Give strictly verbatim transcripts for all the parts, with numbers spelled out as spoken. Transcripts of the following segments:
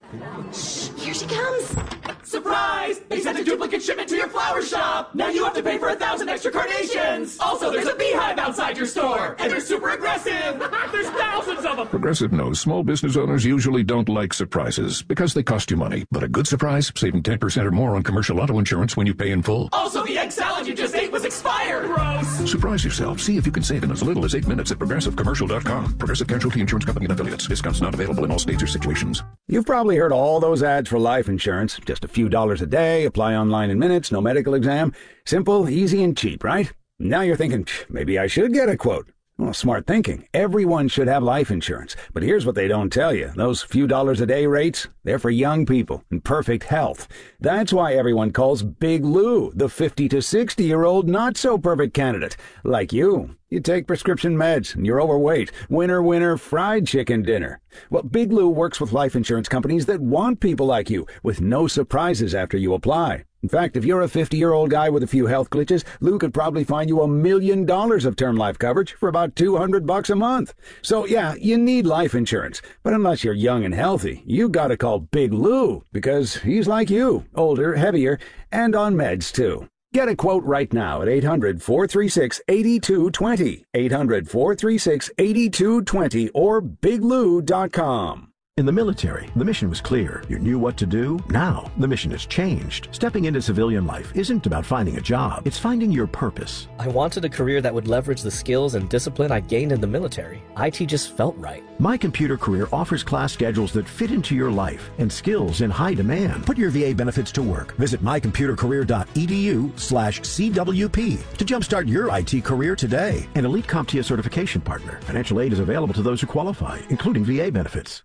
Shh, here she comes. Surprise! They sent a duplicate shipment to your flower shop! Now you have to pay for a thousand extra carnations! Also, there's a beehive outside your store! And they're super aggressive! There's thousands of them! Progressive knows small business owners usually don't like surprises because they cost you money. But a good surprise, saving ten percent or more on commercial auto insurance when you pay in full. Also, the egg salad you just ate was expired! Gross! Surprise yourself. See if you can save in as little as eight minutes at progressive commercial dot com. Progressive Casualty Insurance Company and affiliates. Discounts not available in all states or situations. You've probably heard all those ads for life insurance. Just a few dollars a day, apply online in minutes, no medical exam. Simple, easy, and cheap, right? Now you're thinking, maybe I should get a quote. Well, smart thinking. Everyone should have life insurance. But here's what they don't tell you. Those few dollars a day rates, they're for young people in perfect health. That's why everyone calls Big Lou the fifty to sixty-year-old not-so-perfect candidate. Like you. You take prescription meds, and you're overweight. Winner, winner, fried chicken dinner. Well, Big Lou works with life insurance companies that want people like you, with no surprises after you apply. In fact, if you're a fifty-year-old guy with a few health glitches, Lou could probably find you a million dollars of term life coverage for about two hundred bucks a month. So, yeah, you need life insurance. But unless you're young and healthy, you gotta call Big Lou, because he's like you, older, heavier, and on meds, too. Get a quote right now at eight hundred, four three six, eight two two zero, eight hundred, four three six, eight two two zero, or big lou dot com. In the military, the mission was clear. You knew what to do. Now, the mission has changed. Stepping into civilian life isn't about finding a job. It's finding your purpose. I wanted a career that would leverage the skills and discipline I gained in the military. I T just felt right. My Computer Career offers class schedules that fit into your life and skills in high demand. Put your V A benefits to work. Visit my computer career dot e d u slash C W P to jumpstart your I T career today. An elite CompTIA certification partner. Financial aid is available to those who qualify, including V A benefits.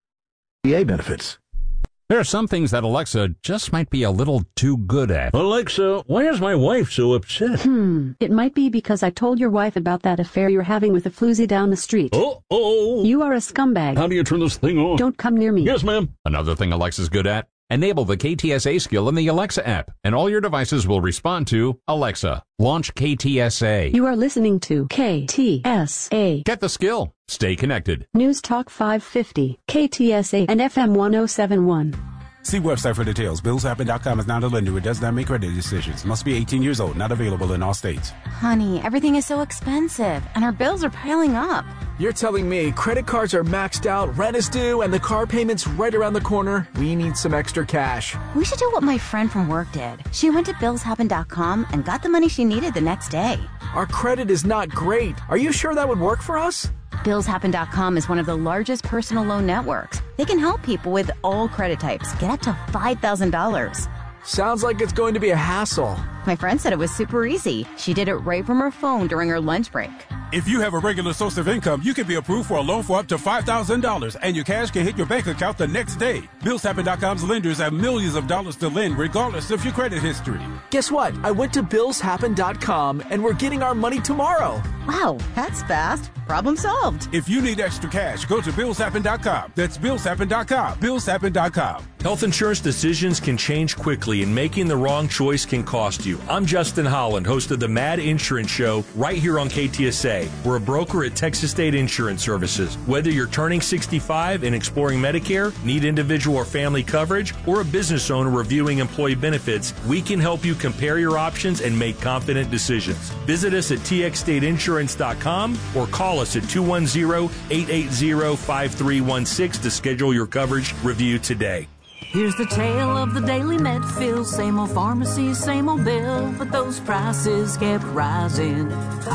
V A benefits. There are some things that Alexa just might be a little too good at. Alexa, why is my wife so upset? Hmm, it might be because I told your wife about that affair you're having with a floozy down the street. Uh-oh. You are a scumbag. How do you turn this thing on? Don't come near me. Yes, ma'am. Another thing Alexa's good at? Enable the K T S A skill in the Alexa app, and all your devices will respond to Alexa. Launch K T S A. You are listening to K T S A. Get the skill. Stay connected. News Talk five fifty, K T S A, and F M one oh seven point one. See website for details. bills happen dot com is not a lender. It does not make credit decisions. Must be eighteen years old. Not available in all states. Honey, everything is so expensive, and our bills are piling up. You're telling me credit cards are maxed out, rent is due, and the car payment's right around the corner? We need some extra cash. We should do what my friend from work did. She went to bills happen dot com and got the money she needed the next day. Our credit is not great. Are you sure that would work for us? bills happen dot com is one of the largest personal loan networks. They can help people with all credit types get up to five thousand dollars. Sounds like it's going to be a hassle. My friend said it was super easy. She did it right from her phone during her lunch break. If you have a regular source of income, you can be approved for a loan for up to five thousand dollars, and your cash can hit your bank account the next day. bills happen dot com's lenders have millions of dollars to lend regardless of your credit history. Guess what? I went to bills happen dot com, and we're getting our money tomorrow. Wow, that's fast. Problem solved. If you need extra cash, go to bills happen dot com. That's bills happen dot com. bills happen dot com. Health insurance decisions can change quickly, and making the wrong choice can cost you. I'm Justin Holland, host of the Mad Insurance Show, right here on K T S A. We're a broker at Texas State Insurance Services. Whether you're turning sixty-five and exploring Medicare, need individual or family coverage, or a business owner reviewing employee benefits, we can help you compare your options and make confident decisions. Visit us at t x state insurance dot com or call us at two one zero, eight eight zero, five three one six to schedule your coverage review today. Here's the tale of the daily Medfield. Same old pharmacy, same old bill, but those prices kept rising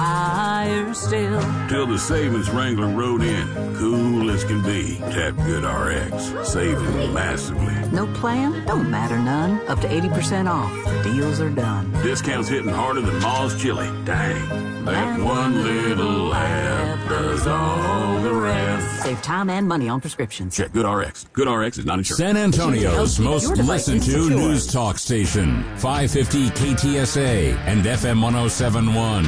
higher still. Till the savings Wrangler rode in, cool as can be. Tap GoodRx, saving massively. No plan? Don't matter none. Up to eighty percent off. Deals are done. Discounts hitting harder than Ma's chili. Dang. That one little app does all the rest. Save time and money on prescriptions. Check GoodRx. GoodRx is not insured. San Antonio's most listened to news talk station, five fifty K T S A and F M one oh seven point one.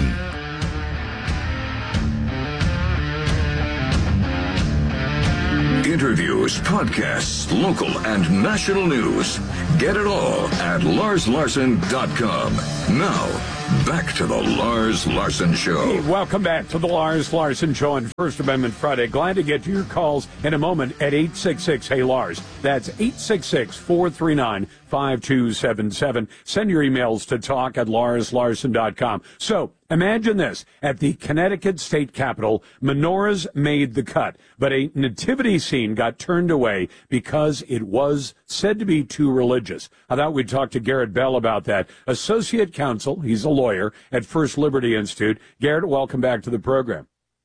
Interviews, podcasts, local and national news. Get it all at lars larson dot com. Now, Back to the Lars Larson Show. Hey, welcome back to the Lars Larson Show on First Amendment Friday. Glad to get to your calls in a moment at eight six six, hey Lars. That's eight six six, four three nine, five two seven seven. Send your emails to talk at lars larson dot com. So, imagine this. At the Connecticut State Capitol, menorahs made the cut, but a nativity scene got turned away because it was said to be too religious. I thought we'd talk to Garrett Bell about that. Associate counsel, he's a lawyer at First Liberty Institute. Garrett, welcome back to the program.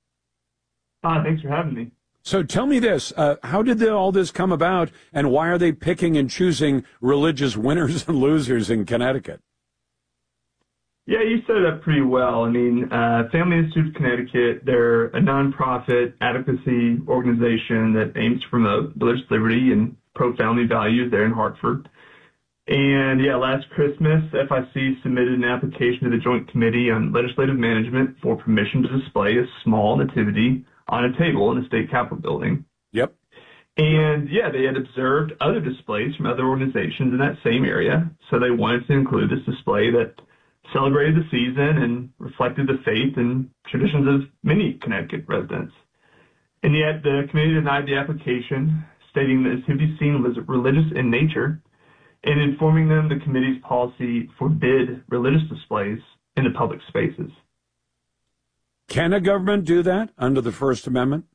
Ah, thanks for having me. So tell me this, uh, how did the, all this come about, and why are they picking and choosing religious winners and losers in Connecticut? Yeah, you set it up pretty well. I mean, uh, Family Institute of Connecticut, they're a nonprofit advocacy organization that aims to promote religious liberty and pro-family values there in Hartford. And yeah, last Christmas, F I C submitted an application to the Joint Committee on Legislative Management for permission to display a small nativity on a table in the state capitol building. Yep. And yeah, they had observed other displays from other organizations in that same area, so they wanted to include this display that celebrated the season and reflected the faith and traditions of many Connecticut residents. And yet the committee denied the application, stating that the nativity scene was religious in nature, and informing them the committee's policy forbid religious displays in the public spaces. Can a government do that under the First Amendment?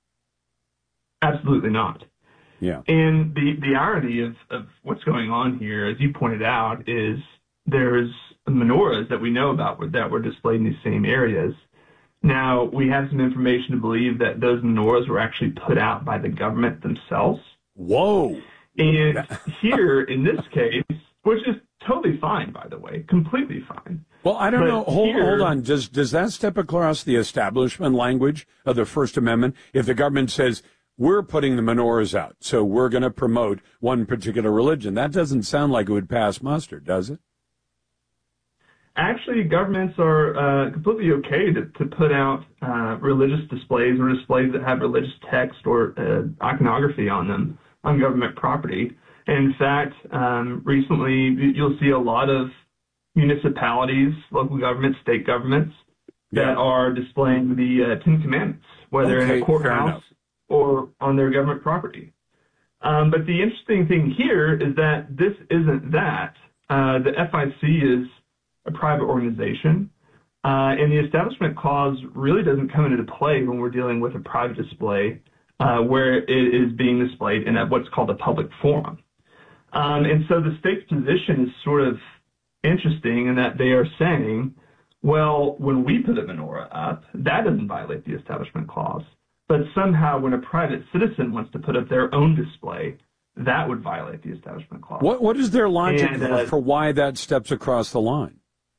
Absolutely not. Yeah. And the, the irony of, of what's going on here, as you pointed out, is there's menorahs that we know about that were displayed in these same areas. Now, we have some information to believe that those menorahs were actually put out by the government themselves. Whoa. And here, in this case, which is totally fine, by the way, completely fine. Well, I don't But know. Hold, here- hold on. Does does that step across the establishment language of the First Amendment? If the government says, we're putting the menorahs out, so we're going to promote one particular religion, that doesn't sound like it would pass muster, does it? Actually, governments are uh, completely okay to, to put out uh, religious displays or displays that have religious text or uh, iconography on them on government property. And in fact, um, recently you'll see a lot of municipalities, local governments, state governments that Yeah. are displaying the uh, Ten Commandments, whether Okay, in a fair courthouse enough. or on their government property. Um, but the interesting thing here is that this isn't that. Uh, the F I C is a private organization, uh, and the Establishment Clause really doesn't come into play when we're dealing with a private display uh, where it is being displayed in a, what's called a public forum. Um, and so the state's position is sort of interesting in that they are saying, well, when we put a menorah up, that doesn't violate the Establishment Clause. But somehow when a private citizen wants to put up their own display, that would violate the Establishment Clause. What What is their logic And, for, uh, for why that steps across the line?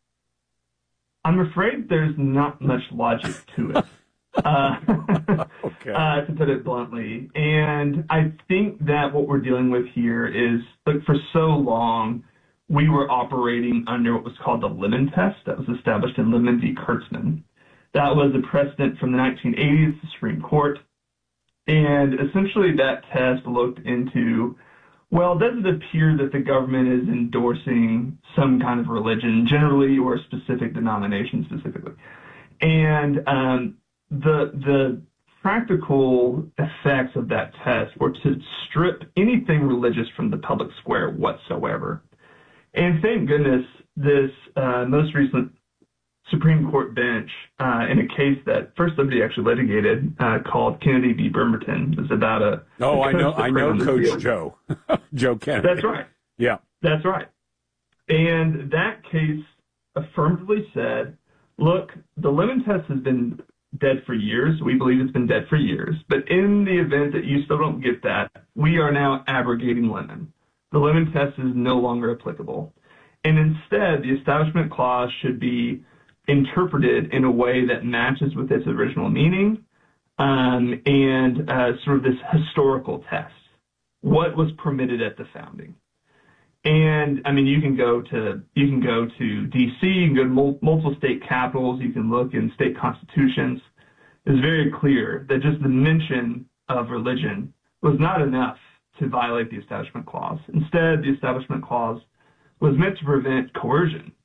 I'm afraid there's not much logic to it, uh, Okay. uh, to put it bluntly. And I think that what we're dealing with here is, look, for so long, we were operating under what was called the Lemon Test that was established in Lemon v. Kurtzman. That was a precedent from the nineteen eighties, the Supreme Court. And essentially that test looked into, well, does it appear that the government is endorsing some kind of religion generally or a specific denomination specifically? And um, the the practical effects of that test were to strip anything religious from the public square whatsoever. And thank goodness this uh, most recent Supreme Court bench uh, in a case that First Liberty actually litigated uh, called Kennedy v. Bremerton. It was about a Oh, a I know, coach that I know, ran the Coach field. Joe, Joe Kennedy. That's right. Yeah. That's right. And that case affirmatively said, look, the Lemon Test has been dead for years. We believe it's been dead for years. But in the event that you still don't get that, we are now abrogating Lemon. The Lemon Test is no longer applicable. And instead, the Establishment Clause should be interpreted in a way that matches with its original meaning um, and uh, sort of this historical test. What was permitted at the founding? And I mean, you can go to you can go to D C, you can go to mul- multiple state capitals, you can look in state constitutions. It's very clear that just the mention of religion was not enough to violate the Establishment Clause. Instead, the Establishment Clause was meant to prevent coercion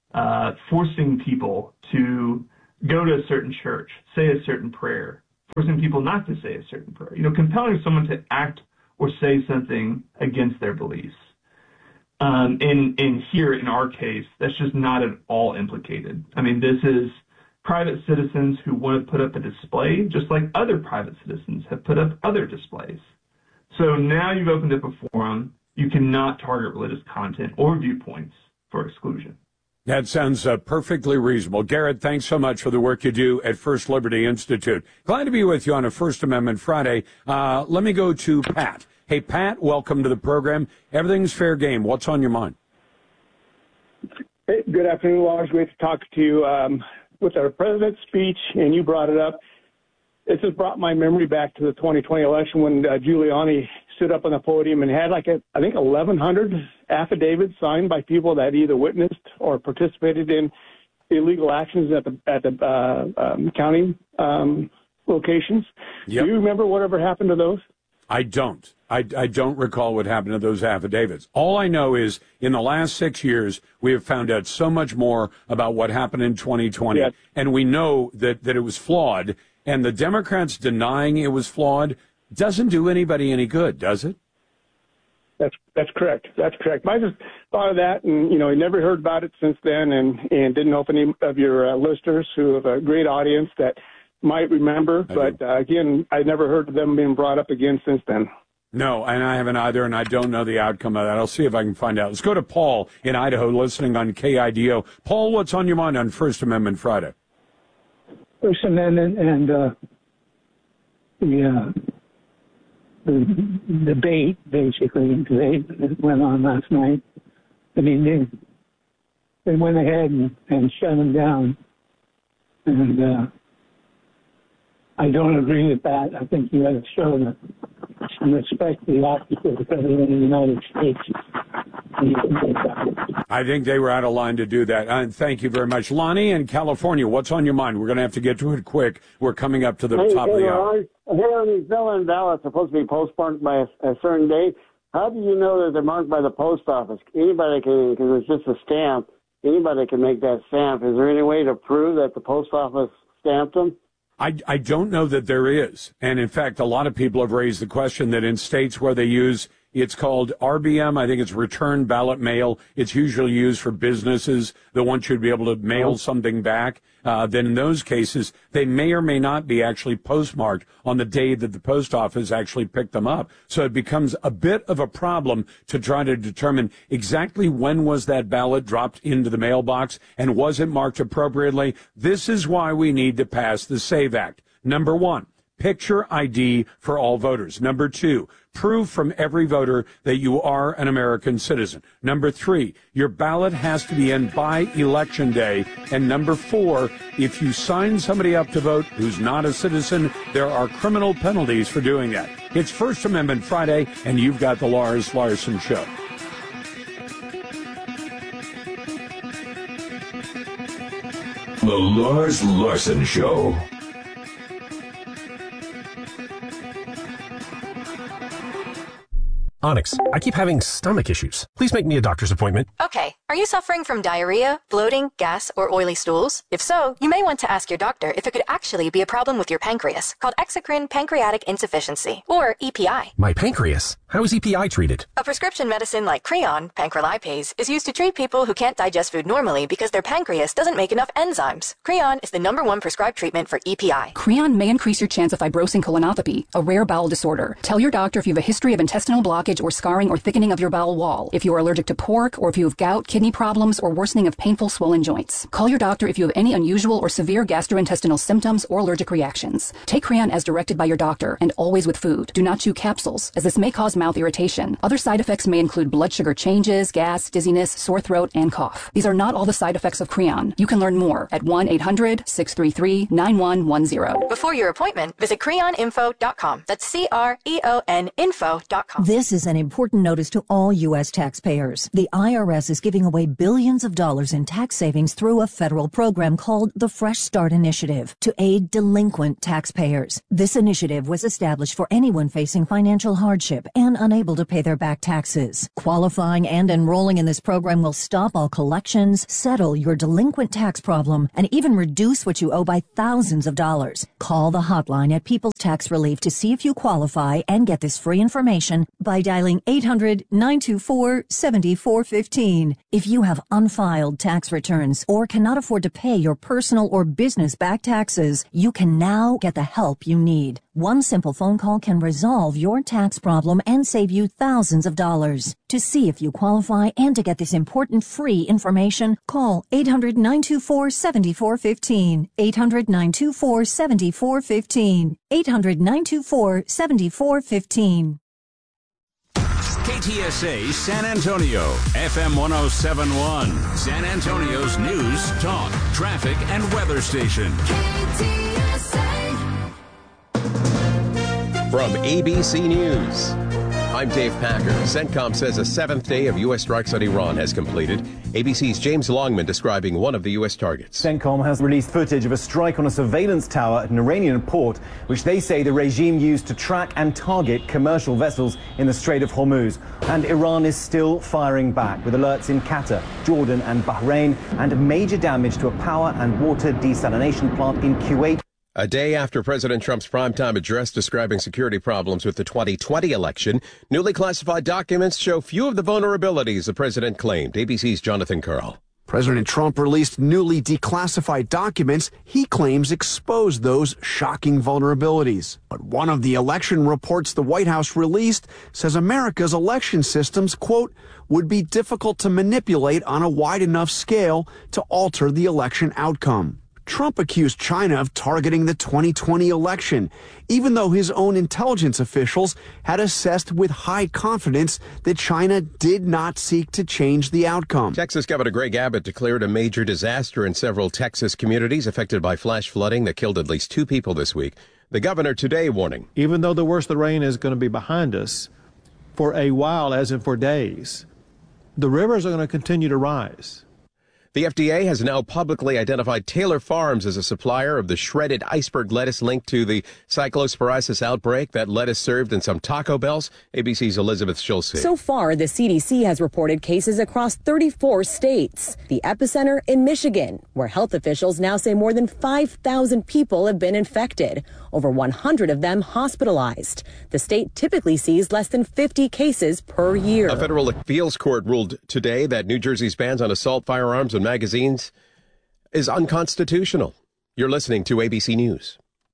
uh, forcing people to go to a certain church, say a certain prayer, forcing people not to say a certain prayer, you know, compelling someone to act or say something against their beliefs. Um, and, and here in our case, that's just not at all implicated. I mean, this is private citizens who want to put up a display, just like other private citizens have put up other displays. So now you've opened up a forum. You cannot target religious content or viewpoints for exclusion. That sounds uh, perfectly reasonable. Garrett, thanks so much for the work you do at First Liberty Institute. Glad to be with you on a First Amendment Friday. Uh, let me go to Pat. Hey, Pat, welcome to the program. Everything's fair game. What's on your mind? Hey, good afternoon, Lars. Great to talk to you. Um, with our president's speech, and you brought it up, it just brought my memory back to the twenty twenty election when uh, Giuliani stood up on the podium and had like, a, I think, eleven hundred affidavits signed by people that either witnessed or participated in illegal actions at the at the uh, um, county um, locations. Yep. Do you remember whatever happened to those? I don't. I, I don't recall what happened to those affidavits. All I know is in the last six years, we have found out so much more about what happened in twenty twenty, yes. And we know that, that it was flawed, and the Democrats denying it was flawed doesn't do anybody any good, does it? That's that's correct. That's correct. I just thought of that, and, you know, I never heard about it since then, and, and didn't know if any of your uh, listeners who have a great audience that might remember, I but uh, again, I never heard of them being brought up again since then. No, and I haven't either, and I don't know the outcome of that. I'll see if I can find out. Let's go to Paul in Idaho, listening on K I D O. Paul, what's on your mind on First Amendment Friday? First Amendment and uh, the, uh, the debate, basically, debate that went on last night. I mean, they, they went ahead and, and shut them down, and uh, I don't agree with that. I think you got to show the, some respect to the office of the President of the United States. I think they were out of line to do that. And thank you very much. Lonnie in California, what's on your mind? We're going to have to get to it quick. We're coming up to the hey, top hey, of the hour. Here on these mail-in ballots supposed to be postmarked by a, a certain date. How do you know that they're marked by the post office? Anybody can, because it's just a stamp. Anybody can make that stamp. Is there any way to prove that the post office stamped them? I, I don't know that there is. And in fact, a lot of people have raised the question that in states where they use, it's called R B M, I think it's return ballot mail. It's usually used for businesses that want you to be able to mail something back. Uh, then in those cases, they may or may not be actually postmarked on the day that the post office actually picked them up. So it becomes a bit of a problem to try to determine exactly when was that ballot dropped into the mailbox and was it marked appropriately. This is why we need to pass the SAVE Act. Number one, picture I D for all voters. Number two, prove from every voter that you are an American citizen. Number three, your ballot has to be in by Election Day. And number four, if you sign somebody up to vote who's not a citizen, there are criminal penalties for doing that. It's First Amendment Friday, and you've got the Lars Larson Show. The Lars Larson Show. Onyx, I keep having stomach issues. Please make me a doctor's appointment. Okay, are you suffering from diarrhea, bloating, gas, or oily stools? If so, you may want to ask your doctor if it could actually be a problem with your pancreas, called exocrine pancreatic insufficiency, or E P I. My pancreas? How is E P I treated? A prescription medicine like Creon, pancrelipase, is used to treat people who can't digest food normally because their pancreas doesn't make enough enzymes. Creon is the number one prescribed treatment for E P I. Creon may increase your chance of fibrosing colonopathy, a rare bowel disorder. Tell your doctor if you have a history of intestinal blockage or scarring or thickening of your bowel wall, if you are allergic to pork, or if you have gout, kidney problems, or worsening of painful swollen joints. Call your doctor if you have any unusual or severe gastrointestinal symptoms or allergic reactions. Take Creon as directed by your doctor, and always with food. Do not chew capsules, as this may cause mouth irritation. Other side effects may include blood sugar changes, gas, dizziness, sore throat, and cough. These are not all the side effects of Creon. You can learn more at one eight hundred, six three three, nine one one zero. Before your appointment, visit creon info dot com. That's C R E O N info dot com. This is an important notice to all U S taxpayers. The I R S is giving away billions of dollars in tax savings through a federal program called the Fresh Start Initiative to aid delinquent taxpayers. This initiative was established for anyone facing financial hardship and and unable to pay their back taxes. Qualifying and enrolling in this program will stop all collections, settle your delinquent tax problem, and even reduce what you owe by thousands of dollars. Call the hotline at People's Tax Relief to see if you qualify and get this free information by dialing eight hundred, nine two four, seven four one five. If you have unfiled tax returns or cannot afford to pay your personal or business back taxes, you can now get the help you need. One simple phone call can resolve your tax problem and save you thousands of dollars. To see if you qualify and to get this important free information, call eight hundred, nine two four, seven four one five, eight hundred, nine two four, seven four one five, eight hundred, nine two four, seven four one five. K T S A San Antonio, F M one oh seven point one, San Antonio's news, talk, traffic, and weather station. K T S A. From A B C News, I'm Dave Packer. CENTCOM says a seventh day of U S strikes on Iran has completed. A B C's James Longman describing one of the U S targets. CENTCOM has released footage of a strike on a surveillance tower at an Iranian port, which they say the regime used to track and target commercial vessels in the Strait of Hormuz. And Iran is still firing back, with alerts in Qatar, Jordan and Bahrain, and major damage to a power and water desalination plant in Kuwait. A day after President Trump's primetime address describing security problems with the twenty twenty election, newly classified documents show few of the vulnerabilities the president claimed. A B C's Jonathan Karl. President Trump released newly declassified documents he claims exposed those shocking vulnerabilities. But one of the election reports the White House released says America's election systems, quote, would be difficult to manipulate on a wide enough scale to alter the election outcome. Trump accused China of targeting the twenty twenty election, even though his own intelligence officials had assessed with high confidence that China did not seek to change the outcome. Texas Governor Greg Abbott declared a major disaster in several Texas communities affected by flash flooding that killed at least two people this week. The governor today warning. Even though the worst of the rain is going to be behind us for a while, as in for days, the rivers are going to continue to rise. The F D A has now publicly identified Taylor Farms as a supplier of the shredded iceberg lettuce linked to the cyclosporiasis outbreak. That lettuce served in some Taco Bells. A B C's Elizabeth Schulze. So far, the C D C has reported cases across thirty-four states. The epicenter in Michigan, where health officials now say more than five thousand people have been infected, over one hundred of them hospitalized. The state typically sees less than fifty cases per year. A federal appeals court ruled today that New Jersey's bans on assault firearms and magazines is unconstitutional. You're listening to A B C News.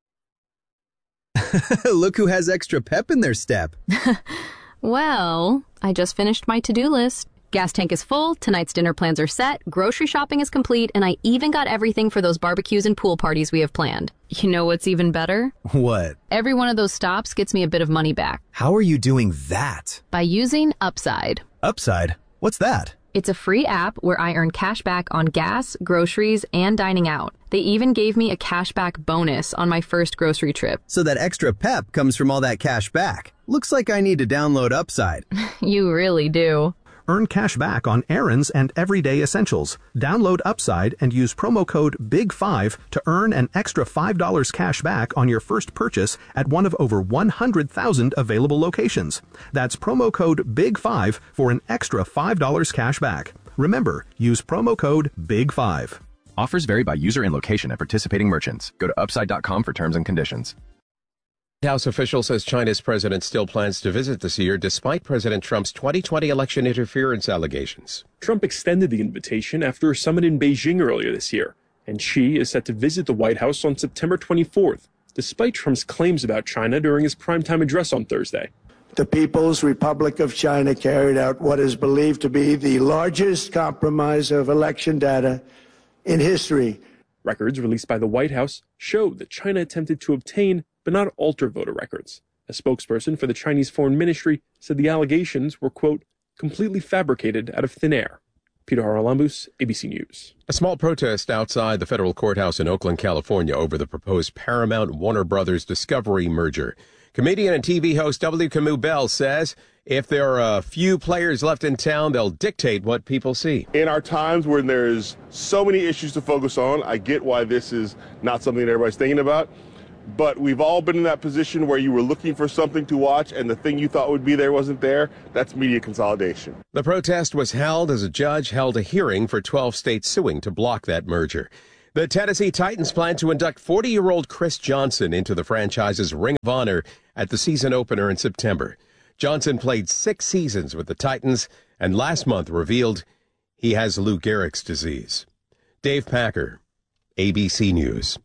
Look who has extra pep in their step. Well, I just finished my to-do list. Gas tank is full, tonight's dinner plans are set, grocery shopping is complete, and I even got everything for those barbecues and pool parties we have planned. You know what's even better? What? Every one of those stops gets me a bit of money back. How are you doing that? By using Upside. Upside? What's that? It's a free app where I earn cash back on gas, groceries, and dining out. They even gave me a cashback bonus on my first grocery trip. So that extra pep comes from all that cash back. Looks like I need to download Upside. You really do. Earn cash back on errands and everyday essentials. Download Upside and use promo code big five to earn an extra five dollars cash back on your first purchase at one of over one hundred thousand available locations. That's promo code big five for an extra five dollars cash back. Remember, use promo code big five. Offers vary by user and location at participating merchants. Go to upside dot com for terms and conditions. House official says China's president still plans to visit this year despite President Trump's twenty twenty election interference allegations. Trump extended the invitation after a summit in Beijing earlier this year, and Xi is set to visit the White House on September twenty-fourth, despite Trump's claims about China during his primetime address on Thursday. The People's Republic of China carried out what is believed to be the largest compromise of election data in history. Records released by the White House show that China attempted to obtain but not alter voter records. A spokesperson for the Chinese Foreign Ministry said the allegations were, quote, completely fabricated out of thin air. Peter Haralambous, A B C News. A small protest outside the federal courthouse in Oakland, California over the proposed Paramount-Warner Brothers Discovery merger. Comedian and T V host W. Kamau Bell says if there are a few players left in town, they'll dictate what people see. In our times when there's so many issues to focus on, I get why this is not something that everybody's thinking about. but we've all been in that position where you were looking for something to watch and the thing you thought would be there wasn't there. That's media consolidation. The protest was held as a judge held a hearing for twelve states suing to block that merger. The Tennessee Titans plan to induct forty-year-old Chris Johnson into the franchise's Ring of Honor at the season opener in September. Johnson played six seasons with the Titans and last month revealed he has Lou Gehrig's disease. Dave Packer, A B C News.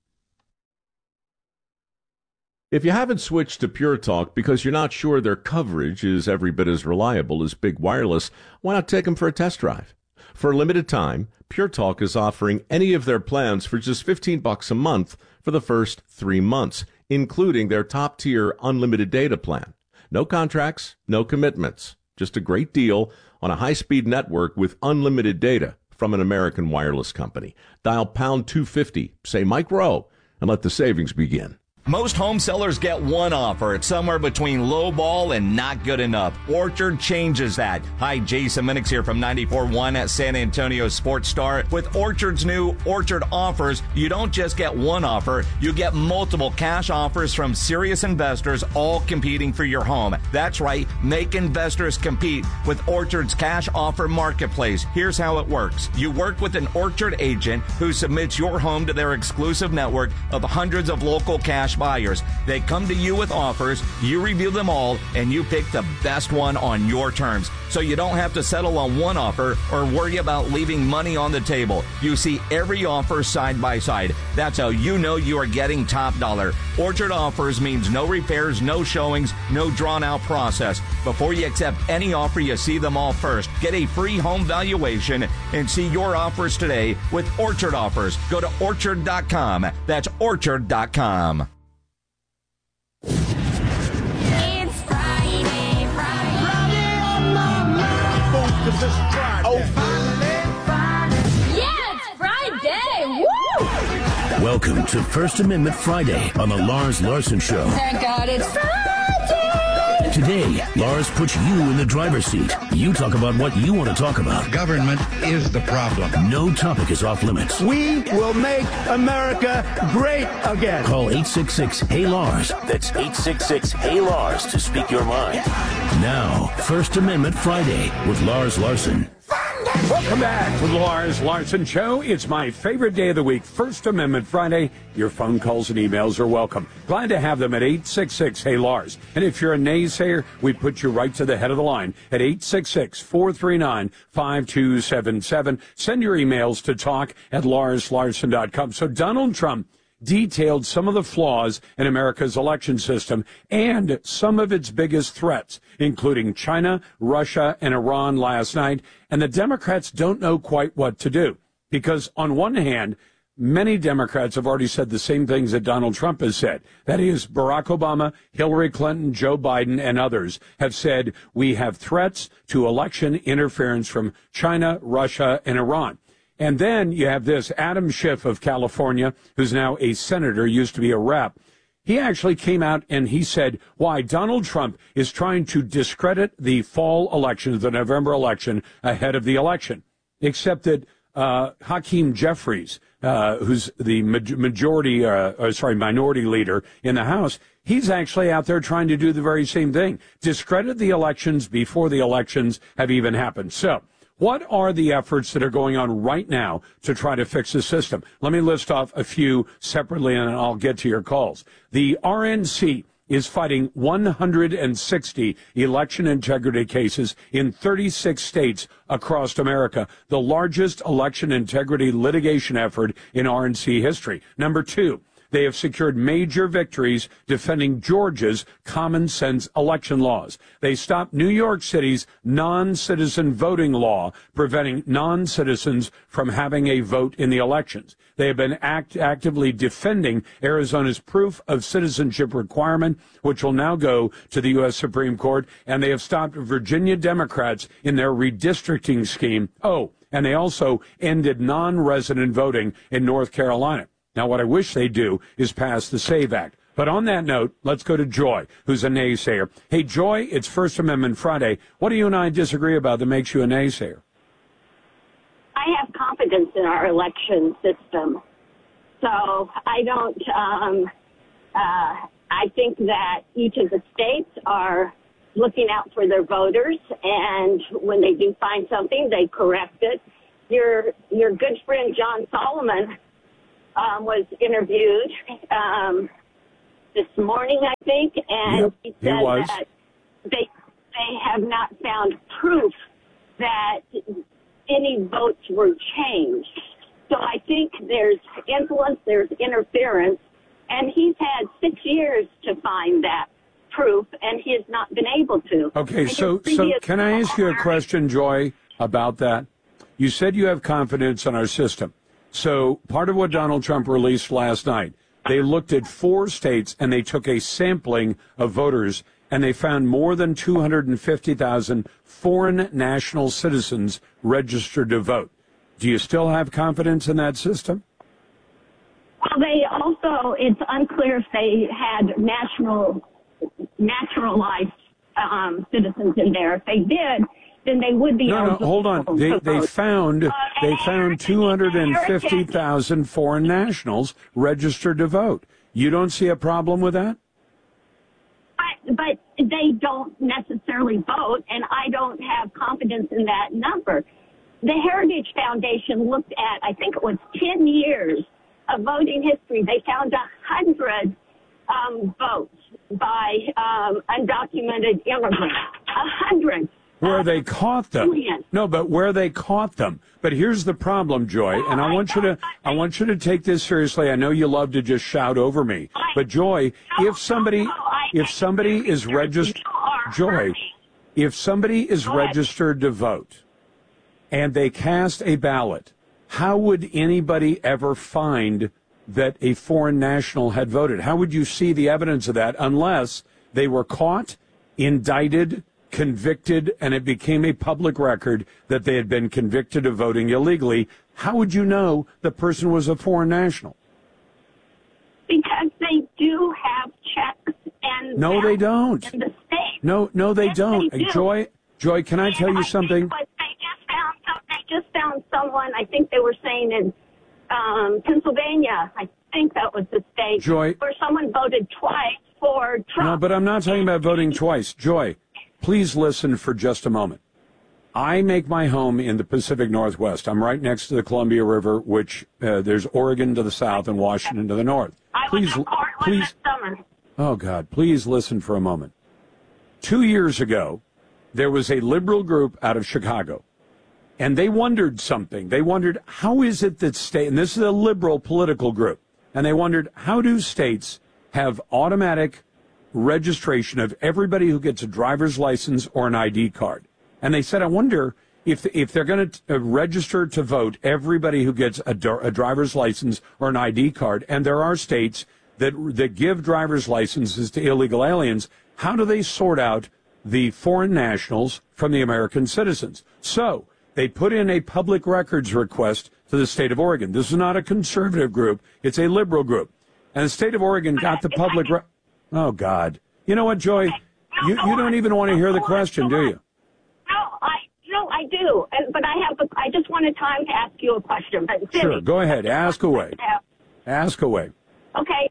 If you haven't switched to Pure Talk because you're not sure their coverage is every bit as reliable as Big Wireless, why not take them for a test drive? For a limited time, Pure Talk is offering any of their plans for just fifteen bucks a month for the first three months, including their top-tier unlimited data plan. No contracts, no commitments, just a great deal on a high-speed network with unlimited data from an American wireless company. Dial pound two fifty, say Mike Rowe, and let the savings begin. Most home sellers get one offer. It's somewhere between low ball and not good enough. Orchard changes that. Hi, Jason Minix here from ninety-four point one at San Antonio Sports Star. With Orchard's new Orchard offers, you don't just get one offer, you get multiple cash offers from serious investors, all competing for your home. That's right, make investors compete with Orchard's cash offer marketplace. Here's how it works. You work with an Orchard agent who submits your home to their exclusive network of hundreds of local cash buyers. They come to you with offers, you review them all, and you pick the best one on your terms. So you don't have to settle on one offer or worry about leaving money on the table. You see every offer side by side. That's how you know you are getting top dollar. Orchard offers means no repairs, no showings, no drawn out process. Before you accept any offer, you see them all first. Get a free home valuation and see your offers today with Orchard offers. Go to orchard dot com. That's orchard dot com. It's Friday, Friday, Friday on my mind. Cause it's Friday. Oh, finally, Friday. Yeah, it's Friday. Woo! Welcome to First Amendment Friday on the Lars Larson Show. Thank God it's Friday. Today, Lars puts you in the driver's seat. You talk about what you want to talk about. Government is the problem. No topic is off limits. We will make America great again. Call eight six six, H E Y, Lars. That's eight six six, H E Y, Lars to speak your mind. Now, First Amendment Friday with Lars Larson. Welcome back to the Lars Larson Show. It's my favorite day of the week, First Amendment Friday. Your phone calls and emails are welcome. Glad to have them at eight six six, Hey Lars. And if you're a naysayer, we put you right to the head of the line at eight six six, four three nine, five two seven seven. Send your emails to talk at lars larson dot com. So Donald Trump detailed some of the flaws in America's election system and some of its biggest threats, including China, Russia, and Iran last night. And the Democrats don't know quite what to do because, on one hand, many Democrats have already said the same things that Donald Trump has said. That is, Barack Obama, Hillary Clinton, Joe Biden, and others have said we have threats to election interference from China, Russia, and Iran. And then you have this, Adam Schiff of California, who's now a senator, used to be a rep. He actually came out and he said why Donald Trump is trying to discredit the fall election, the November election, ahead of the election. Except that uh, Hakeem Jeffries, uh, who's the majority, uh, or sorry, minority leader in the House, he's actually out there trying to do the very same thing, discredit the elections before the elections have even happened. So, what are the efforts that are going on right now to try to fix the system? Let me list off a few separately, and I'll get to your calls. The R N C is fighting one hundred sixty election integrity cases in thirty-six states across America, the largest election integrity litigation effort in R N C history. Number two, they have secured major victories defending Georgia's common sense election laws. They stopped New York City's non-citizen voting law, preventing non-citizens from having a vote in the elections. They have been act- actively defending Arizona's proof of citizenship requirement, which will now go to the U S Supreme Court. And they have stopped Virginia Democrats in their redistricting scheme. Oh, and they also ended non-resident voting in North Carolina. Now, what I wish they'd do is pass the SAVE Act. But on that note, let's go to Joy, who's a naysayer. Hey, Joy, it's First Amendment Friday. What do you and I disagree about that makes you a naysayer? I have confidence in our election system. So I don't, um, Uh, I think that each of the states are looking out for their voters, and when they do find something, they correct it. Your your good friend John Solomon um, was interviewed um, this morning, I think, and yep, he said he was. that they they have not found proof that any votes were changed. So I think there's influence, there's interference, and he's had six years to find that proof, and he has not been able to. Okay, And so his so previous- can I ask you a question, Joy, about that? You said you have confidence in our system. So part of what Donald Trump released last night, they looked at four states and they took a sampling of voters, and they found more than two hundred fifty thousand foreign national citizens registered to vote. Do you still have confidence in that system? Well, they also, it's unclear if they had national, naturalized um, citizens in there. If they did, then they would be No, no, eligible hold on. to They vote. they found Uh, they found two hundred fifty thousand foreign nationals registered to vote. You don't see a problem with that? But, but they don't necessarily vote, and I don't have confidence in that number. The Heritage Foundation looked at, I think it was ten years of voting history. They found a hundred um, votes by um, undocumented immigrants. A hundred. Where they caught them. Million. No, but where they caught them. But here's the problem, Joy, and I want you to I want you to take this seriously. I know you love to just shout over me. But Joy, if somebody if somebody is registered Joy, if somebody is registered to vote and they cast a ballot, how would anybody ever find that a foreign national had voted? How would you see the evidence of that unless they were caught, indicted, convicted, and it became a public record that they had been convicted of voting illegally? How would you know the person was a foreign national? Because they do have checks and No, they don't. in the state. No, no, they Yes, don't. they do. Joy, Joy, can I tell you I something? Think, but they just found some, they just found someone. I think they were saying in um, Pennsylvania. I think that was the state Joy. where someone voted twice for Trump. No, but I'm not talking about voting twice. Joy, please listen for just a moment. I make my home in the Pacific Northwest. I'm right next to the Columbia River, which uh, there's Oregon to the south and Washington to the north. I Please, was in Portland please. this summer. Oh, God, please listen for a moment. Two years ago, there was a liberal group out of Chicago, and they wondered something. They wondered, how is it that state, and this is a liberal political group, and they wondered, how do states have automatic registration of everybody who gets a driver's license or an I D card? And they said, I wonder if if they're going to uh, register to vote everybody who gets a, a driver's license or an I D card, and there are states that that give driver's licenses to illegal aliens, how do they sort out the foreign nationals from the American citizens? So they put in a public records request to the state of Oregon. This is not a conservative group. It's a liberal group. And the state of Oregon got the public re- Oh, God. You know what, Joy? You, you don't even want to hear the question, do you? No, I no, I do. And, but I have. A, I just wanted time to ask you a question. But Sure, Cindy, go ahead. Ask away. Ask away. Okay.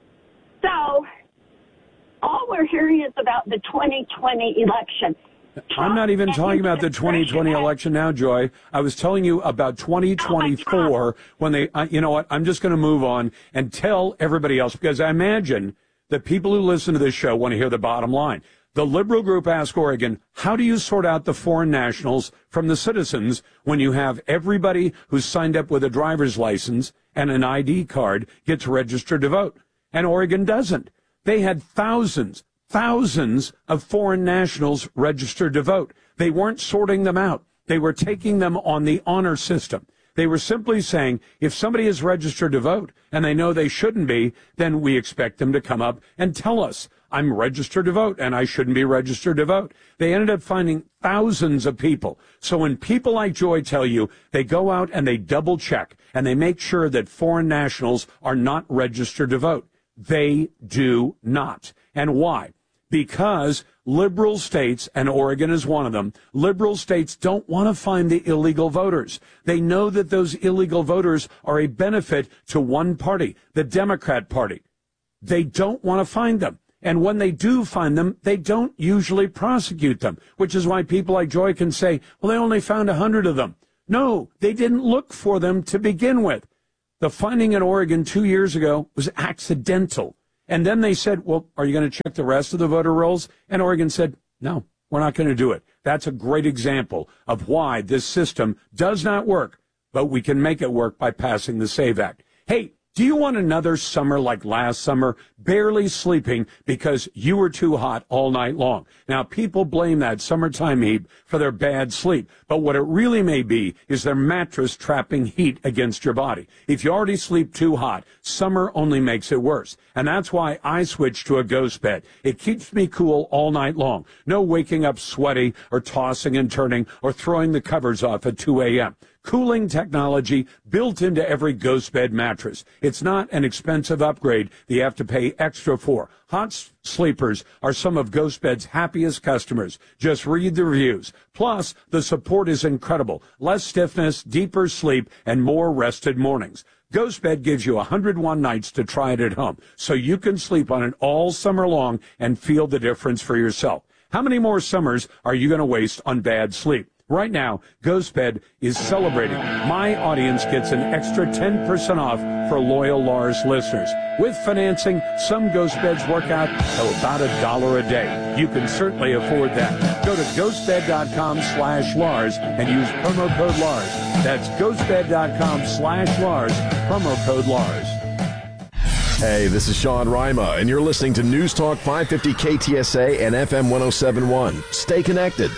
So all we're hearing is about the twenty twenty election. I'm not even talking about the twenty twenty election now, Joy. I was telling you about twenty twenty-four when they, uh, you know what, I'm just going to move on and tell everybody else, because I imagine that people who listen to this show want to hear the bottom line. The liberal group asked Oregon, how do you sort out the foreign nationals from the citizens when you have everybody who's signed up with a driver's license and an I D card gets registered to vote? And Oregon doesn't. They had thousands, thousands of foreign nationals registered to vote. They weren't sorting them out. They were taking them on the honor system. They were simply saying, if somebody is registered to vote and they know they shouldn't be, then we expect them to come up and tell us, I'm registered to vote and I shouldn't be registered to vote. They ended up finding thousands of people. So when people like Joy tell you, they go out and they double check and they make sure that foreign nationals are not registered to vote. They do not. And why? Because liberal states, and Oregon is one of them, liberal states don't want to find the illegal voters. They know that those illegal voters are a benefit to one party, the Democrat Party. they don't want to find them. And when they do find them, they don't usually prosecute them, which is why people like Joy can say, well, they only found a hundred of them. No, they didn't look for them to begin with. The finding in Oregon two years ago was accidental. And then they said, well, are you going to check the rest of the voter rolls? And Oregon said, no, we're not going to do it. That's a great example of why this system does not work, but we can make it work by passing the SAVE Act. Hey, do you want another summer like last summer, barely sleeping because you were too hot all night long? Now, people blame that summertime heat for their bad sleep, but what it really may be is their mattress trapping heat against your body. If you already sleep too hot, summer only makes it worse, and that's why I switched to a Ghost Bed. It keeps me cool all night long. No waking up sweaty or tossing and turning or throwing the covers off at two a.m. Cooling technology built into every Ghost Bed mattress. It's not an expensive upgrade that you have to pay extra for. Hot sleepers are some of Ghost Bed's happiest customers. Just read the reviews. Plus, the support is incredible. Less stiffness, deeper sleep, and more rested mornings. Ghost Bed gives you one hundred one nights to try it at home, so you can sleep on it all summer long and feel the difference for yourself. How many more summers are you going to waste on bad sleep? Right now, Ghost Bed is celebrating. My audience gets an extra ten percent off for loyal Lars listeners. With financing, some Ghost Beds work out to about a dollar a day. You can certainly afford that. Go to ghostbed.com slash Lars and use promo code Lars. That's ghostbed.com slash Lars, promo code Lars. Hey, this is Sean Rima, and you're listening to News Talk five fifty K T S A and F M ten seventy-one. Stay connected.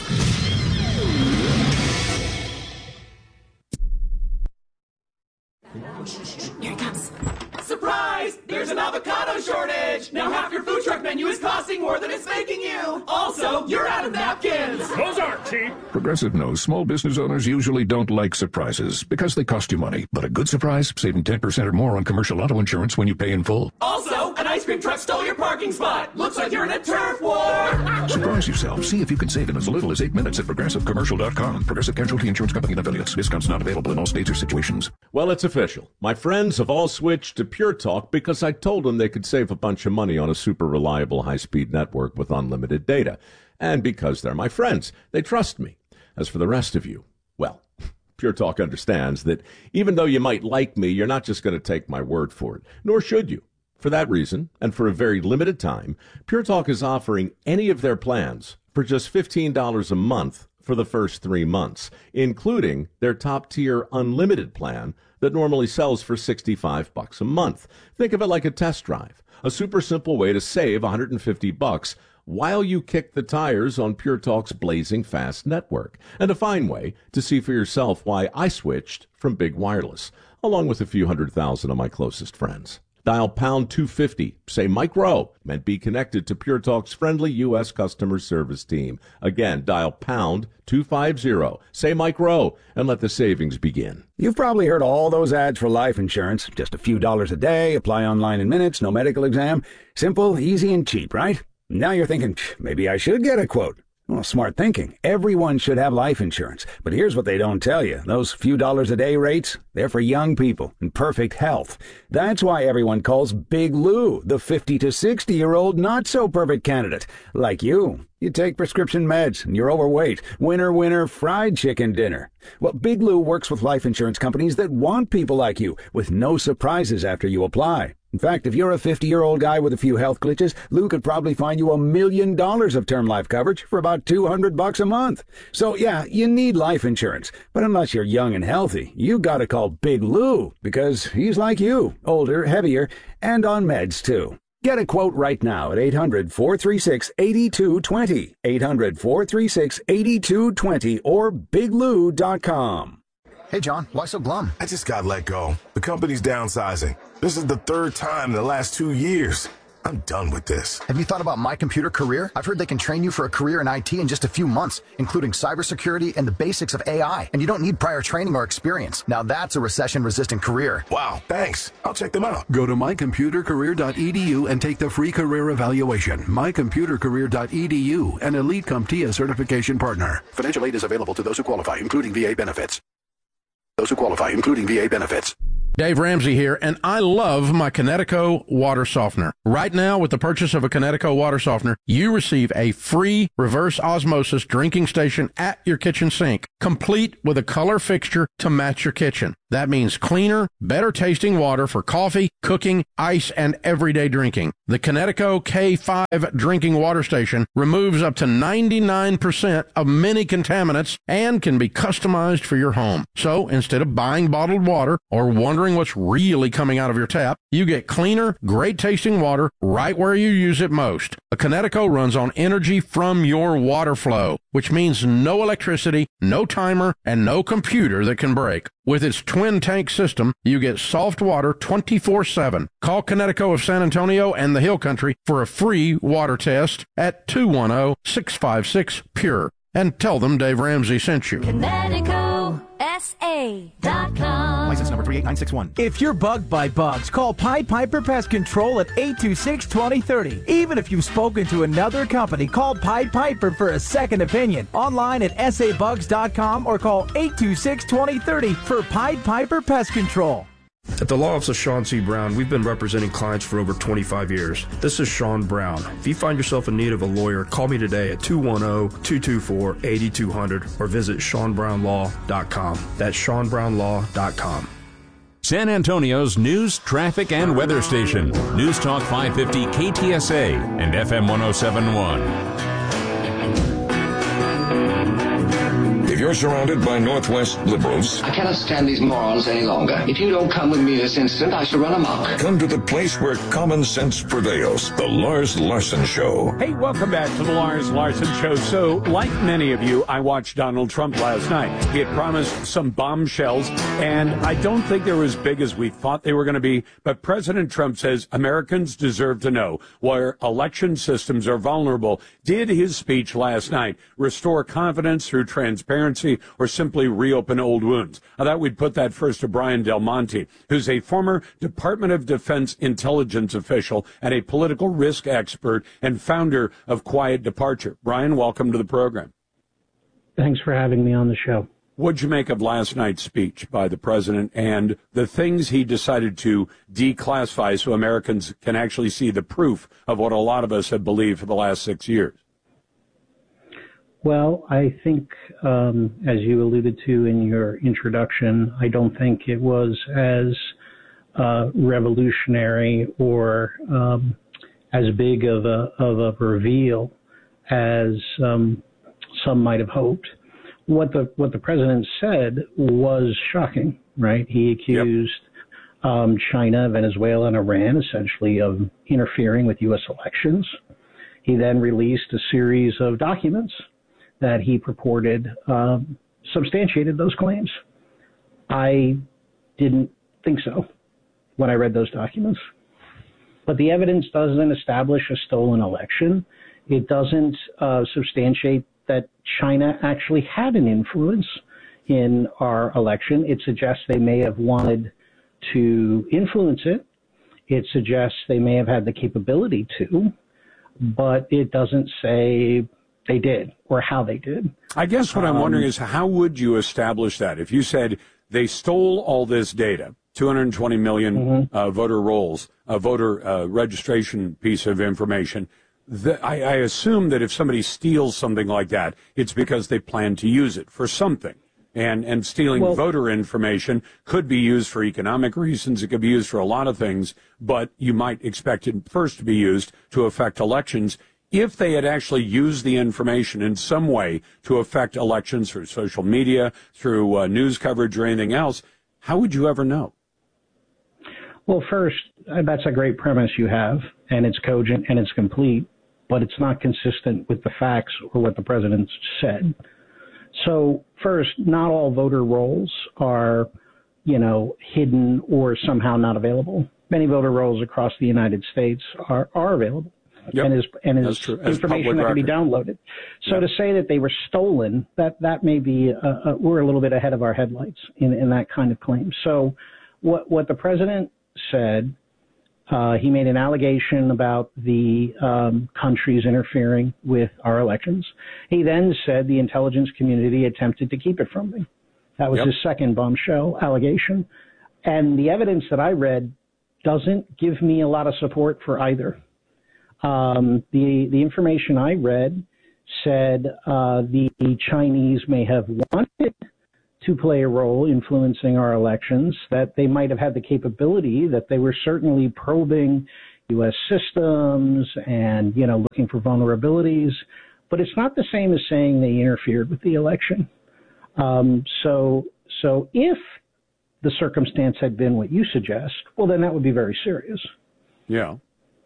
Here it comes. Surprise! There's an avocado shortage! Now half your food truck menu is costing more than it's making you! Also, you're out of napkins! Those aren't cheap! Progressive knows small business owners usually don't like surprises because they cost you money. But a good surprise, saving ten percent or more on commercial auto insurance when you pay in full. Also, an ice cream truck stole your parking spot! Looks like you're in a turf war! Surprise yourself. See if you can save in as little as eight minutes at progressive commercial dot com. Progressive Casualty Insurance Company and affiliates. Discounts not available in all states or situations. Well, it's official. My friends have all switched to Pure Talk because I told them they could save a bunch of money on a super reliable high-speed network with unlimited data. And because they're my friends, they trust me. As for the rest of you, well, Pure Talk understands that even though you might like me, you're not just going to take my word for it, nor should you. For that reason, and for a very limited time, Pure Talk is offering any of their plans for just fifteen dollars a month for the first three months, including their top-tier unlimited plan that normally sells for sixty-five bucks a month. Think of it like a test drive, a super simple way to save one hundred fifty bucks while you kick the tires on Pure Talk's blazing fast network, and a fine way to see for yourself why I switched from Big Wireless, along with a few hundred thousand of my closest friends. Dial pound two fifty, say Mike Rowe, and be connected to Pure Talk's friendly U S customer service team. Again, dial pound two fifty, say Mike Rowe, and let the savings begin. You've probably heard all those ads for life insurance. Just a few dollars a day, apply online in minutes, no medical exam. Simple, easy, and cheap, right? Now you're thinking, maybe I should get a quote. Well, smart thinking. Everyone should have life insurance. But here's what they don't tell you. Those few dollars a day rates, they're for young people in perfect health. That's why everyone calls Big Lou the fifty to sixty-year-old not-so-perfect candidate. Like you. You take prescription meds and you're overweight. Winner, winner, fried chicken dinner. Well, Big Lou works with life insurance companies that want people like you, with no surprises after you apply. In fact, if you're a fifty-year-old guy with a few health glitches, Lou could probably find you a million dollars of term life coverage for about two hundred bucks a month. So, yeah, you need life insurance. But unless you're young and healthy, you gotta call Big Lou, because he's like you, older, heavier, and on meds, too. Get a quote right now at eight hundred, four three six, eight two two zero, eight hundred, four three six, eight two two zero, or big lou dot com. Hey, John, why so glum? I just got let go. The company's downsizing. This is the third time in the last two years. I'm done with this. Have you thought about My Computer Career? I've heard they can train you for a career in I T in just a few months, including cybersecurity and the basics of A I. And you don't need prior training or experience. Now that's a recession-resistant career. Wow, thanks. I'll check them out. Go to my computer career dot e d u and take the free career evaluation. my computer career dot e d u, an Elite CompTIA certification partner. Financial aid is available to those who qualify, including V A benefits. Those who qualify, including V A benefits. Dave Ramsey here, and I love my Connecticut water softener. Right now, with the purchase of a Connecticut water softener, you receive a free reverse osmosis drinking station at your kitchen sink, complete with a color fixture to match your kitchen. That means cleaner, better tasting water for coffee, cooking, ice, and everyday drinking. The Connecticut K five drinking water station removes up to ninety-nine percent of many contaminants and can be customized for your home. So instead of buying bottled water or wondering what's really coming out of your tap, you get cleaner, great tasting water right where you use it most. A Connecticut runs on energy from your water flow, which means no electricity, no timer, and no computer that can break. With its twin tank system, you get soft water twenty-four seven. Call Connecticut of San Antonio and the Hill Country for a free water test at two one zero, six five six, P U R E and tell them Dave Ramsey sent you. Connecticut S A dot com. License number three eight nine six one. If you're bugged by bugs, call Pied Piper Pest Control at eight two six, two zero three zero. Even if you've spoken to another company, call Pied Piper for a second opinion. Online at S A bugs dot com or call eight two six, two zero three zero for Pied Piper Pest Control. At the law office of Sean C. Brown, we've been representing clients for over twenty-five years. This is Sean Brown. If you find yourself in need of a lawyer, call me today at two one zero, two two four, eight two zero zero or visit sean brown law dot com. That's sean brown law dot com. San Antonio's news, traffic, and weather station. News Talk five fifty K T S A and F M one oh seven point one. If you're surrounded by Northwest liberals, I cannot stand these morons any longer. If you don't come with me this instant, I shall run amok. come to the place where common sense prevails. The Lars Larson Show. Hey, welcome back to the Lars Larson Show. So, like many of you, I watched Donald Trump last night. He had promised some bombshells, and I don't think they were as big as we thought they were going to be. But President Trump says Americans deserve to know where election systems are vulnerable. Did his speech last night restore confidence through transparency or simply reopen old wounds? I thought we'd put that first to Brian Del Monte, who's a former Department of Defense intelligence official and a political risk expert and founder of Quiet Departure. Brian, welcome to the program. Thanks for having me on the show. What'd you make of last night's speech by the president and the things he decided to declassify so Americans can actually see the proof of what a lot of us have believed for the last six years? Well, I think, um, as you alluded to in your introduction, I don't think it was as uh, revolutionary or um, as big of a of a reveal as um, some might have hoped. What the what the president said was shocking, right? He accused yep. um, China, Venezuela, and Iran essentially of interfering with U S elections. He then released a series of documents that he purported um, substantiated those claims. I didn't think so when I read those documents. But the evidence doesn't establish a stolen election. It doesn't uh, substantiate that China actually had an influence in our election. It suggests they may have wanted to influence it. It suggests they may have had the capability to, but it doesn't say they did or how they did. I guess what I'm um, wondering is how would you establish that? If you said they stole all this data, two hundred twenty million mm-hmm. uh, voter rolls, a voter uh, registration piece of information, the, I, I assume that if somebody steals something like that, it's because they plan to use it for something. And, and stealing well, voter information could be used for economic reasons. It could be used for a lot of things, but you might expect it first to be used to affect elections. If they had actually used the information in some way to affect elections through social media, through uh, news coverage or anything else, how would you ever know? Well, first, that's a great premise you have, and it's cogent and it's complete, but it's not consistent with the facts or what the president said. So first, not all voter rolls are, you know, hidden or somehow not available. Many voter rolls across the United States are, are available. Yep. And is and is information that can be downloaded. So yep. to say that they were stolen, that that may be uh, uh, we're a little bit ahead of our headlights in, in that kind of claim. So what what the president said, uh, he made an allegation about the um, countries interfering with our elections. He then said the intelligence community attempted to keep it from me. That was yep. his second bombshell allegation. and the evidence that I read doesn't give me a lot of support for either. Um, the the information I read said uh, the Chinese may have wanted to play a role influencing our elections, that they might have had the capability, that they were certainly probing U S systems and, you know, looking for vulnerabilities, but it's not the same as saying they interfered with the election. Um, so, so if the circumstance had been what you suggest, well, then that would be very serious. Yeah.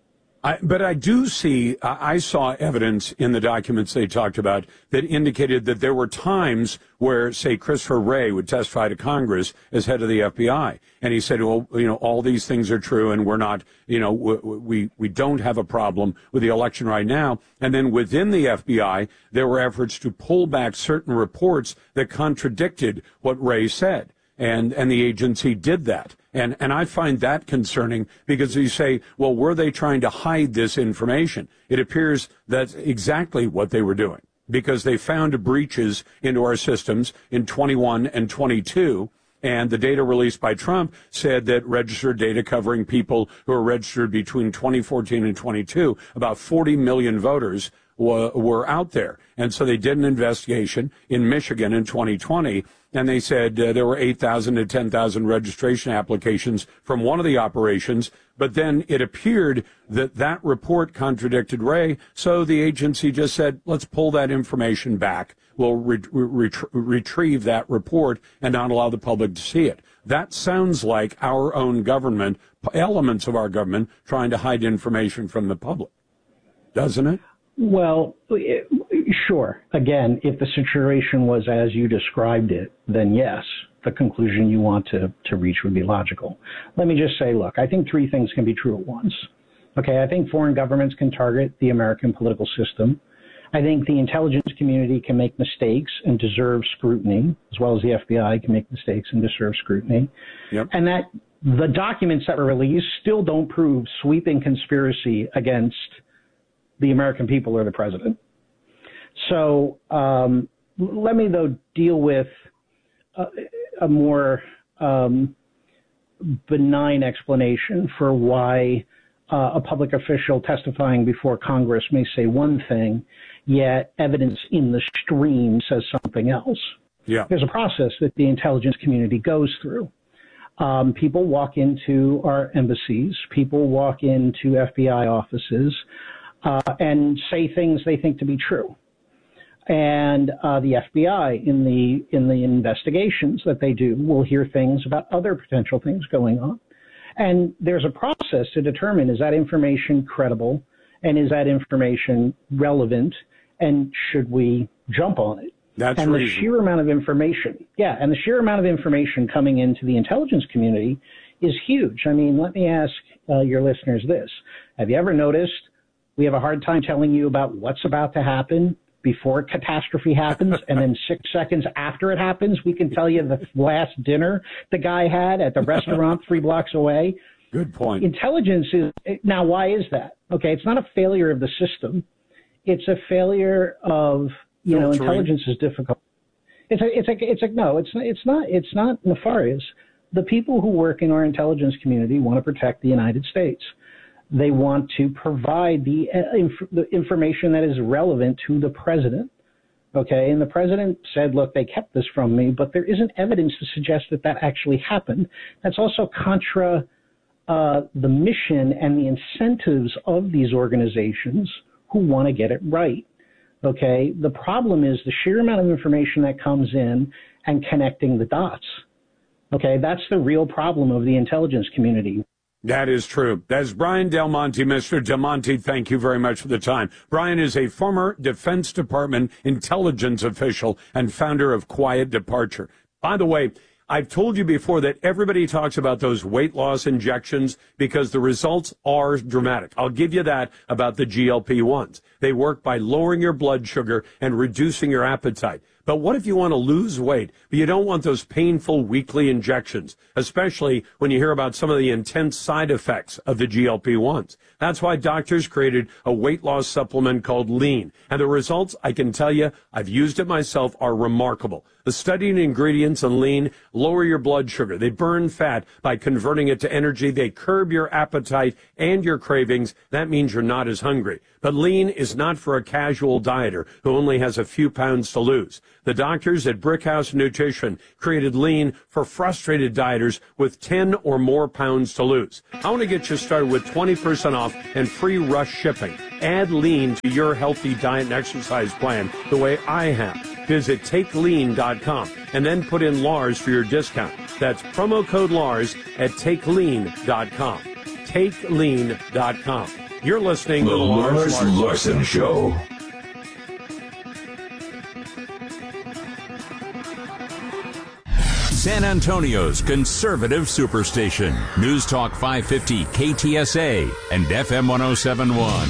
I, but I do see, I saw evidence in the documents they talked about that indicated that there were times where, say, Christopher Wray would testify to Congress as head of the F B I. And he said, well, you know, all these things are true and we're not, you know, we, we don't have a problem with the election right now. And then within the F B I, there were efforts to pull back certain reports that contradicted what Wray said. And, and the agency did that. And, and I find that concerning because you say, well, were they trying to hide this information? It appears that's exactly what they were doing because they found breaches into our systems in twenty-one and twenty-two. And the data released by Trump said that registered data covering people who are registered between twenty fourteen and twenty-two, about forty million voters were, were out there. And so they did an investigation in Michigan in twenty twenty. And they said uh, there were eight thousand to ten thousand registration applications from one of the operations. But then it appeared that that report contradicted Wray. So the agency just said, let's pull that information back. We'll re- re- retrieve that report and not allow the public to see it. That sounds like our own government, elements of our government, trying to hide information from the public, doesn't it? Well, it, sure. Again, if the situation was as you described it, then yes, the conclusion you want to, to reach would be logical. Let me just say, look, I think three things can be true at once. Okay, I think foreign governments can target the American political system. I think the intelligence community can make mistakes and deserve scrutiny, as well as the F B I can make mistakes and deserve scrutiny. Yep. And that the documents that were released still don't prove sweeping conspiracy against the American people or the president. So um, let me, though, deal with a, a more um, benign explanation for why uh, a public official testifying before Congress may say one thing, yet evidence in the stream says something else. Yeah. There's a process that the intelligence community goes through. Um, people walk into our embassies. People walk into F B I offices. Uh, and say things they think to be true. And uh, the F B I, in the in the investigations that they do, will hear things about other potential things going on. And there's a process to determine, is that information credible, and is that information relevant, and should we jump on it? That's and reason. the sheer amount of information, yeah, and the sheer amount of information coming into the intelligence community is huge. I mean, let me ask uh, your listeners this. Have you ever noticed we have a hard time telling you about what's about to happen before catastrophe happens, and then six seconds after it happens, we can tell you the last dinner the guy had at the restaurant three blocks away? Good point. Intelligence is, now why is that? Okay, it's not a failure of the system. It's a failure of, you know, Filtering. intelligence is difficult. It's a, it's a, it's a, no, it's, it's not, it's not nefarious. The people who work in our intelligence community want to protect the United States. They want to provide the, uh, inf- the information that is relevant to the president. Okay, and the president said, look, they kept this from me, but there isn't evidence to suggest that that actually happened. That's also contra uh, the mission and the incentives of these organizations who want to get it right. Okay, the problem is the sheer amount of information that comes in and connecting the dots. Okay, that's the real problem of the intelligence community. That is true. That's Brian Del Monte. Mister Del Monte, thank you very much for the time. Brian is a former Defense Department intelligence official and founder of Quiet Departure. By the way, I've told you before that everybody talks about those weight loss injections because the results are dramatic. I'll give you that about the G L P ones. They work by lowering your blood sugar and reducing your appetite. But what if you want to lose weight, but you don't want those painful weekly injections, especially when you hear about some of the intense side effects of the G L P ones? That's why doctors created a weight loss supplement called Lean. And the results, I can tell you, I've used it myself, are remarkable. The studied ingredients in Lean lower your blood sugar. They burn fat by converting it to energy. They curb your appetite and your cravings. That means you're not as hungry. But Lean is not for a casual dieter who only has a few pounds to lose. The doctors at Brickhouse Nutrition created Lean for frustrated dieters with ten or more pounds to lose. I want to get you started with twenty percent off and free rush shipping. Add Lean to your healthy diet and exercise plan the way I have. Visit take lean dot com and then put in Lars for your discount. That's promo code Lars at take lean dot com. take lean dot com. You're listening The to the Lars, Lars Larson Show. San Antonio's conservative superstation. News Talk five fifty K T S A and F M one oh seven point one.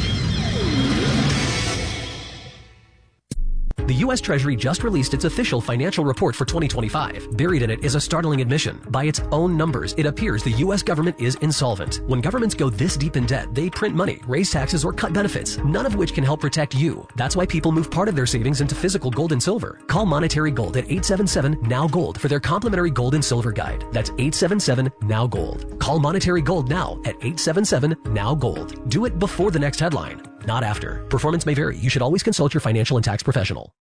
The U S Treasury just released its official financial report for twenty twenty-five. Buried in it is a startling admission. By its own numbers, it appears the U S government is insolvent. When governments go this deep in debt, they print money, raise taxes, or cut benefits, none of which can help protect you. That's why people move part of their savings into physical gold and silver. Call Monetary Gold at eight seven seven N O W Gold for their complimentary gold and silver guide. That's eight seven seven N O W Gold. Call Monetary Gold now at eight seven seven N O W Gold. Do it before the next headline, not after. Performance may vary. You should always consult your financial and tax professional.